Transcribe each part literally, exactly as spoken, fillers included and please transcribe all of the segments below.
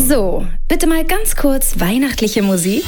So, bitte mal ganz kurz weihnachtliche Musik.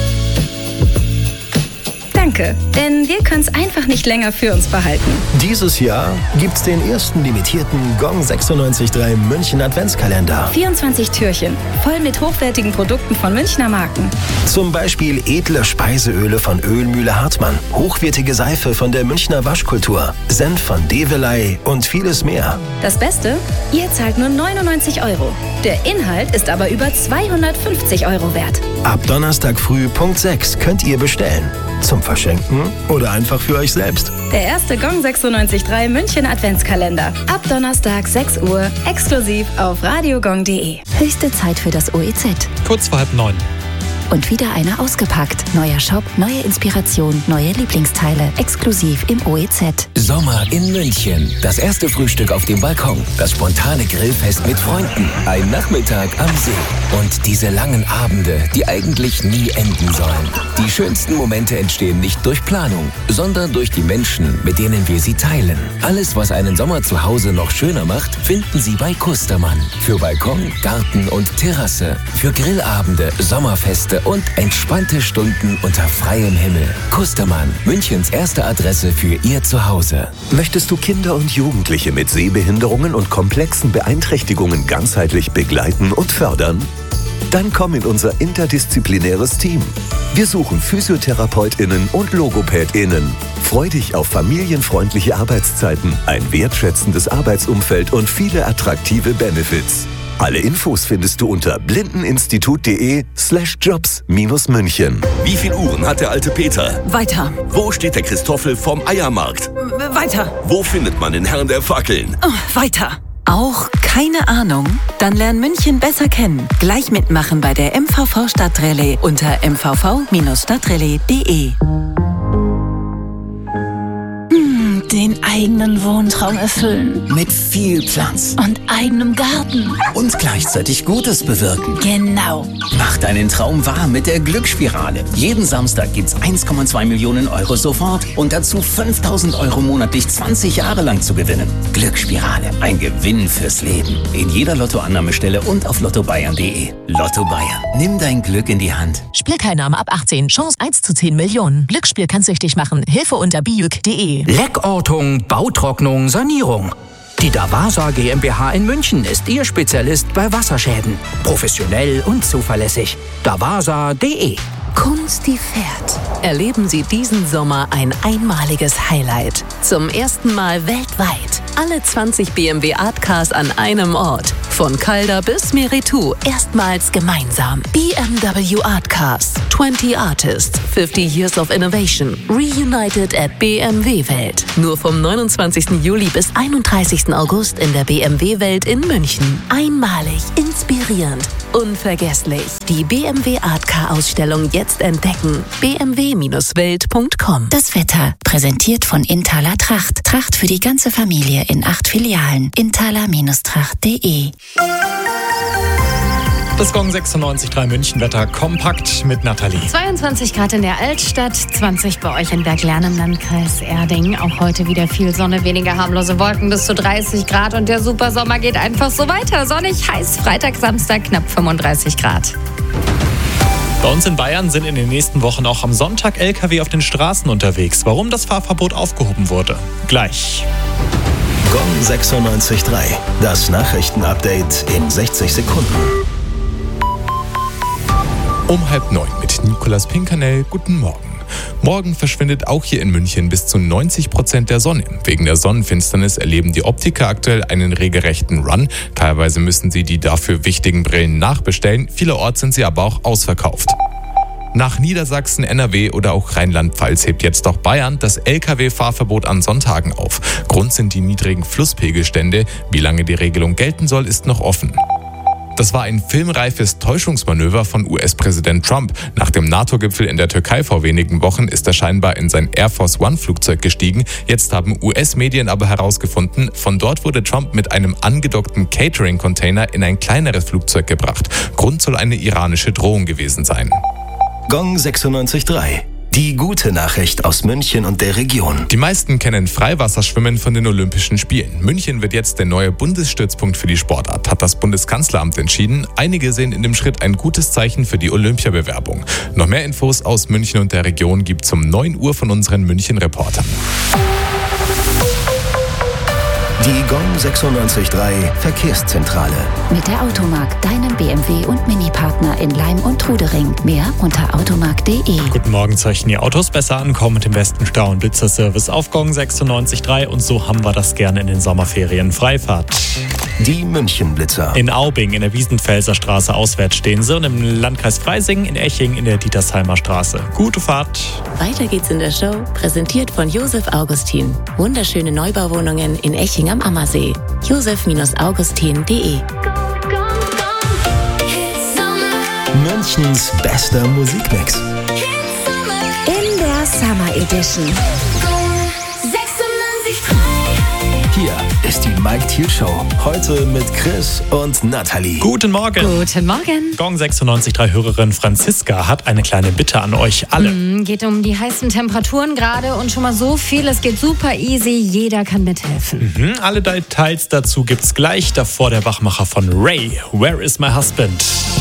Danke, denn wir können es einfach nicht länger für uns behalten. Dieses Jahr gibt's den ersten limitierten Gong sechsundneunzig Komma drei München Adventskalender. vierundzwanzig Türchen, voll mit hochwertigen Produkten von Münchner Marken. Zum Beispiel edle Speiseöle von Ölmühle Hartmann, hochwertige Seife von der Münchner Waschkultur, Senf von Develey und vieles mehr. Das Beste? Ihr zahlt nur neunundneunzig Euro. Der Inhalt ist aber über zweihundertfünfzig Euro wert. Ab Donnerstag früh Punkt sechs könnt ihr bestellen. Zum Verschenken oder einfach für euch selbst. Der erste Gong sechsundneunzig Komma drei München Adventskalender. Ab Donnerstag sechs Uhr, exklusiv auf radiogong punkt de. Höchste Zeit für das O E Z. Kurz vor halb neun. Und wieder einer ausgepackt. Neuer Shop, neue Inspiration, neue Lieblingsteile. Exklusiv im O E Z. Sommer in München. Das erste Frühstück auf dem Balkon. Das spontane Grillfest mit Freunden. Ein Nachmittag am See. Und diese langen Abende, die eigentlich nie enden sollen. Die schönsten Momente entstehen nicht durch Planung, sondern durch die Menschen, mit denen wir sie teilen. Alles, was einen Sommer zu Hause noch schöner macht, finden Sie bei Kustermann. Für Balkon, Garten und Terrasse. Für Grillabende, Sommerfeste und entspannte Stunden unter freiem Himmel. Kustermann, Münchens erste Adresse für Ihr Zuhause. Möchtest du Kinder und Jugendliche mit Sehbehinderungen und komplexen Beeinträchtigungen ganzheitlich begleiten und fördern? Dann komm in unser interdisziplinäres Team. Wir suchen PhysiotherapeutInnen und LogopädInnen. Freu dich auf familienfreundliche Arbeitszeiten, ein wertschätzendes Arbeitsumfeld und viele attraktive Benefits. Alle Infos findest du unter blindeninstitut.de slash jobs minus München. Wie viel Uhren hat der alte Peter? Weiter. Wo steht der Christoffel vom Eiermarkt? Weiter. Wo findet man den Herrn der Fackeln? Oh, weiter. Auch keine Ahnung? Dann lern München besser kennen. Gleich mitmachen bei der M V V Stadtrallye unter m v v Bindestrich stadtrallye punkt de. Den eigenen Wohntraum erfüllen. Mit viel Platz. Und eigenem Garten. Und gleichzeitig Gutes bewirken. Genau. Mach deinen Traum wahr mit der Glücksspirale. Jeden Samstag gibt's eins Komma zwei Millionen Euro sofort und dazu fünftausend Euro monatlich zwanzig Jahre lang zu gewinnen. Glücksspirale. Ein Gewinn fürs Leben. In jeder Lottoannahmestelle und auf lotto bayern punkt de. Lotto Bayern. Nimm dein Glück in die Hand. Spielteilnahme ab achtzehn. Chance eins zu zehn Millionen. Glücksspiel kann süchtig machen. Hilfe unter biuk punkt de. Leckortung, Bautrocknung, Sanierung. Die Davasa GmbH in München ist Ihr Spezialist bei Wasserschäden. Professionell und zuverlässig. davasa punkt de. Kunst, die fährt. Erleben Sie diesen Sommer ein einmaliges Highlight. Zum ersten Mal weltweit. Alle zwanzig B M W Art Cars an einem Ort. Von Calder bis Meritou. Erstmals gemeinsam. B M W Art Cars. zwanzig Artists. fünfzig Years of Innovation. Reunited at B M W Welt. Nur vom neunundzwanzigsten Juli bis einunddreißigsten August in der B M W Welt in München. Einmalig, inspirierend, unvergesslich. Die B M W Art Car Ausstellung jetzt entdecken. b m w Bindestrich welt punkt com. Das Wetter, präsentiert von Inthaler Tracht. Tracht für die ganze Familie in acht Filialen. inthaler Bindestrich tracht punkt de. Das Gong sechsundneunzig Komma drei München-Wetter kompakt mit Nathalie. zweiundzwanzig Grad in der Altstadt, zwanzig bei euch in Berglernen im Landkreis Erding. Auch heute wieder viel Sonne, weniger harmlose Wolken, bis zu dreißig Grad. Und der Supersommer geht einfach so weiter. Sonnig, heiß, Freitag, Samstag knapp fünfunddreißig Grad. Bei uns in Bayern sind in den nächsten Wochen auch am Sonntag L K W auf den Straßen unterwegs. Warum das Fahrverbot aufgehoben wurde? Gleich. Gong sechsundneunzig Komma drei. Das Nachrichtenupdate in sechzig Sekunden. Um halb neun mit Nicolas Pinkernell. Guten Morgen. Morgen verschwindet auch hier in München bis zu neunzig Prozent der Sonne. Wegen der Sonnenfinsternis erleben die Optiker aktuell einen regelrechten Run. Teilweise müssen sie die dafür wichtigen Brillen nachbestellen. Vielerorts sind sie aber auch ausverkauft. Nach Niedersachsen, N R W oder auch Rheinland-Pfalz hebt jetzt auch Bayern das L K W-Fahrverbot an Sonntagen auf. Grund sind die niedrigen Flusspegelstände. Wie lange die Regelung gelten soll, ist noch offen. Das war ein filmreifes Täuschungsmanöver von U S-Präsident Trump. Nach dem NATO-Gipfel in der Türkei vor wenigen Wochen ist er scheinbar in sein Air Force One-Flugzeug gestiegen. Jetzt haben U S-Medien aber herausgefunden, von dort wurde Trump mit einem angedockten Catering-Container in ein kleineres Flugzeug gebracht. Grund soll eine iranische Drohung gewesen sein. Gong sechsundneunzig Komma drei. Die gute Nachricht aus München und der Region. Die meisten kennen Freiwasserschwimmen von den Olympischen Spielen. München wird jetzt der neue Bundesstützpunkt für die Sportart, hat das Bundeskanzleramt entschieden. Einige sehen in dem Schritt ein gutes Zeichen für die Olympiabewerbung. Noch mehr Infos aus München und der Region gibt's um neun Uhr von unseren München-Reportern. Die Gong sechsundneunzig Komma drei Verkehrszentrale. Mit der Automark, deinem B M W und Mini-Partner in Leim und Trudering. Mehr unter automark punkt de. Guten Morgen, zeichnen die Autos besser ankommen mit dem besten Stau- und Blitzerservice auf Gong sechsundneunzig Komma drei und so haben wir das gerne in den Sommerferien. Freifahrt. Die München-Blitzer. In Aubing in der Wiesenfelser Straße auswärts stehen sie und im Landkreis Freising in Eching in der Dietersheimer Straße. Gute Fahrt. Weiter geht's in der Show, präsentiert von Josef Augustin. Wunderschöne Neubauwohnungen in Eching am Ammersee. josef Augustin punkt de. Münchens bester Musikmix. In der Summer Edition. Hier ist die Mike Thiel Show. Heute mit Chris und Nathalie. Guten Morgen. Guten Morgen. Gong sechsundneunzig Komma drei Hörerin Franziska hat eine kleine Bitte an euch alle. Mm, geht um die heißen Temperaturen gerade und schon mal so viel. Es geht super easy. Jeder kann mithelfen. Mhm, alle Details dazu gibt's gleich. Davor der Wachmacher von Ray. Where is my husband?